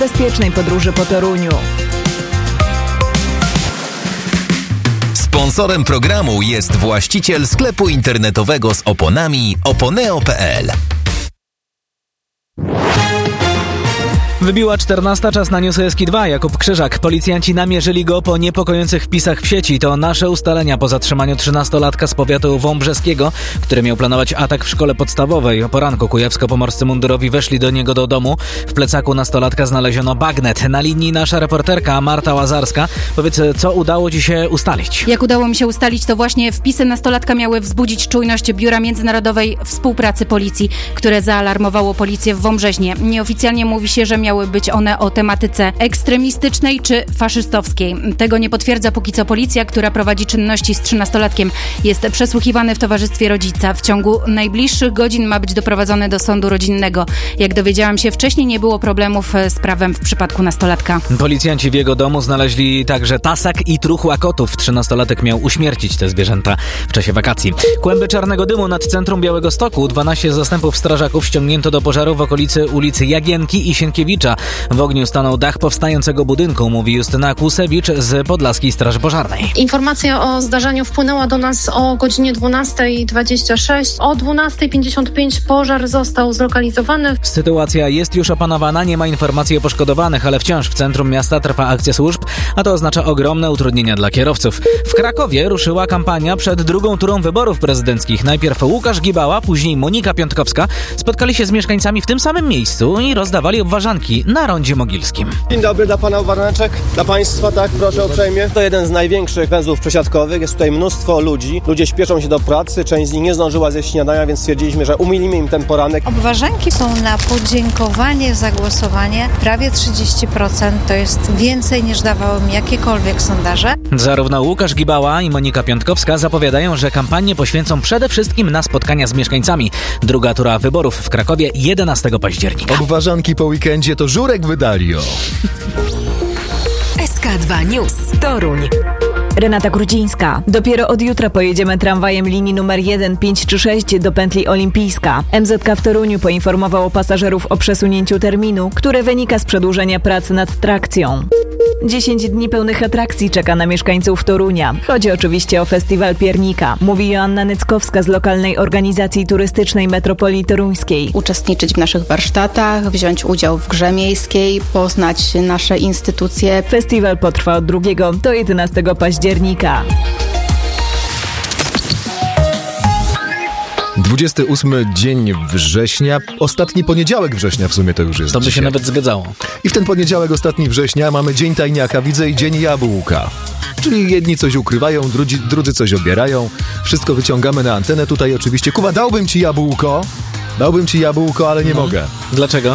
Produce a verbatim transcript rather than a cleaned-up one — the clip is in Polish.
bezpiecznej podróży po Toruniu. Sponsorem programu jest właściciel sklepu internetowego z oponami oponeo kropka pe el. Wybiła czternasta, czas na Newsy Eski dwa. Jakub Krzyżak. Policjanci namierzyli go po niepokojących wpisach w sieci. To nasze ustalenia po zatrzymaniu trzynastolatka z powiatu wąbrzeskiego, który miał planować atak w szkole podstawowej. O poranku kujawsko-pomorscy mundurowi weszli do niego do domu. W plecaku nastolatka znaleziono bagnet. Na linii nasza reporterka Marta Łazarska. Powiedz, co udało ci się ustalić? Jak udało mi się ustalić, to właśnie wpisy nastolatka miały wzbudzić czujność Biura Międzynarodowej Współpracy Policji, które zaalarmowało policję w Wąbrzeźnie. Nieoficjalnie mówi się, że miały być one o tematyce ekstremistycznej czy faszystowskiej. Tego nie potwierdza póki co policja, która prowadzi czynności z trzynastolatkiem. Jest przesłuchiwany w towarzystwie rodzica. W ciągu najbliższych godzin ma być doprowadzony do sądu rodzinnego. Jak dowiedziałam się wcześniej, nie było problemów z prawem w przypadku nastolatka. Policjanci w jego domu znaleźli także tasak i truchła kotów. Trzynastolatek miał uśmiercić te zwierzęta w czasie wakacji. Kłęby czarnego dymu nad centrum Białegostoku. dwanaście zastępów strażaków ściągnięto do pożaru w okolicy ulicy Jagienki i Sienkiewicza. W ogniu stanął dach powstającego budynku, mówi Justyna Kłusewicz z Podlaskiej Straży Pożarnej. Informacja o zdarzeniu wpłynęła do nas o godzinie dwunasta dwadzieścia sześć. O dwunasta pięćdziesiąt pięć pożar został zlokalizowany. Sytuacja jest już opanowana, nie ma informacji o poszkodowanych, ale wciąż w centrum miasta trwa akcja służb, a to oznacza ogromne utrudnienia dla kierowców. W Krakowie ruszyła kampania przed drugą turą wyborów prezydenckich. Najpierw Łukasz Gibała, później Monika Piątkowska spotkali się z mieszkańcami w tym samym miejscu i rozdawali obwarzanki na rondzie mogilskim. Dzień dobry dla pana obwarzaneczek, dla państwa, tak, proszę uprzejmie. To jeden z największych węzłów przesiadkowych, jest tutaj mnóstwo ludzi. Ludzie śpieszą się do pracy, część z nich nie zdążyła zjeść śniadania, więc stwierdziliśmy, że umilimy im ten poranek. Obwarzanki są na podziękowanie za głosowanie. Prawie trzydzieści procent to jest więcej niż dawały mi jakiekolwiek sondaże. Zarówno Łukasz Gibała i Monika Piątkowska zapowiadają, że kampanię poświęcą przede wszystkim na spotkania z mieszkańcami. Druga tura wyborów w Krakowie jedenastego października. Obwarzanki po weekendzie to Żurek Wydalio. S K dwa News. Toruń. Renata Grudzińska. Dopiero od jutra pojedziemy tramwajem linii numer jeden, pięć czy sześć do pętli Olimpijska. M Z K w Toruniu poinformowało pasażerów o przesunięciu terminu, które wynika z przedłużenia prac nad trakcją. dziesięć dni pełnych atrakcji czeka na mieszkańców Torunia. Chodzi oczywiście o festiwal Piernika, mówi Joanna Nyckowska z lokalnej organizacji turystycznej Metropolii Toruńskiej. Uczestniczyć w naszych warsztatach, wziąć udział w grze miejskiej, poznać nasze instytucje. Festiwal potrwa od drugiego do jedenastego października. dwudziesty ósmy dzień września, ostatni poniedziałek września w sumie to już jest. To by dzisiaj. się nawet zgadzało. I w ten poniedziałek, ostatni września, mamy Dzień Tajniaka, widzę, i Dzień Jabłka. Czyli jedni coś ukrywają, drudzy, drudzy coś obierają. Wszystko wyciągamy na antenę. Tutaj oczywiście, Kuba, dałbym ci jabłko, dałbym ci jabłko, ale nie no. mogę. Dlaczego?